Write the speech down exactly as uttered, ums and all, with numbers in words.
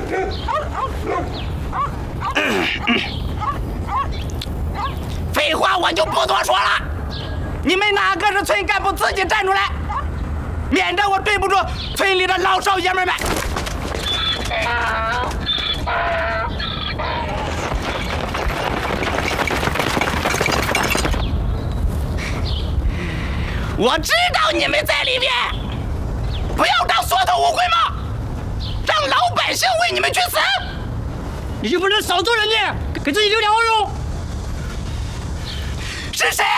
废话我就不多说了，你们哪个是村干部自己站出来，免得我对不住村里的老少爷们们。我知道你们在里面，不要当缩头乌龟吗？让老百姓为你们去死！你就不能少做人家，给自己留点后路？是谁？